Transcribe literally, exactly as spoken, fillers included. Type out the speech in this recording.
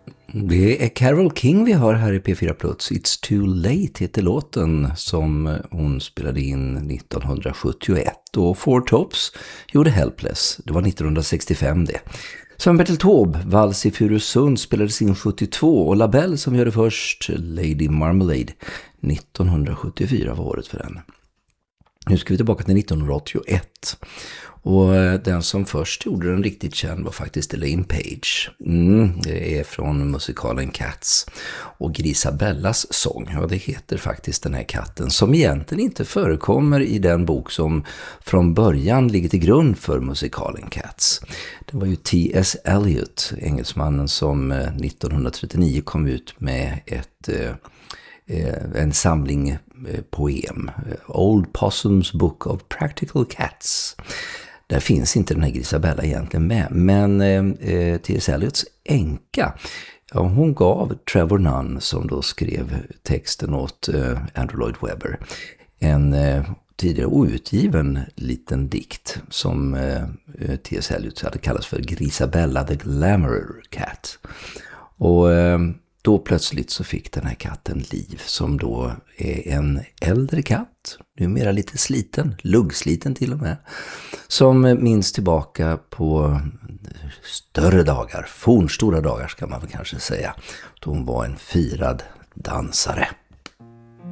Det är Carole King vi har här i P fyra Plus. It's Too Late heter låten som hon spelade in nittonhundrasjuttioett. Och Four Tops gjorde Helpless. Det var nittonhundrasextiofem det. Sven-Bertil Taube, Vals i Furusund, spelades in sjuttiotvå. Och Labelle som gör det först, Lady Marmalade, nittonhundrasjuttiofyra var året för den. Nu ska vi tillbaka till nittonhundraåttioett. Och den som först gjorde den riktigt känd var faktiskt Elaine Paige. Mm, det är från musikalen Cats. Och Grisabellas sång, ja det heter faktiskt Den här katten, som egentligen inte förekommer i den bok som från början ligger till grund för musikalen Cats. Det var ju T S Eliot, engelsmannen, som nittonhundratrettionio kom ut med ett... en samling poem, Old Possum's Book of Practical Cats. Där finns inte den här Grisabella egentligen med, men eh, T S Eliots änka, ja, hon gav Trevor Nunn, som då skrev texten åt eh, Andrew Lloyd Webber, en eh, tidigare outgiven liten dikt som eh, T S Eliot hade kallats för Grisabella the Glamour Cat. Och eh, då plötsligt så fick den här katten liv, som då är en äldre katt, numera lite sliten, luggsliten till och med, som minns tillbaka på större dagar, fornstora dagar ska man väl kanske säga, då hon var en firad dansare.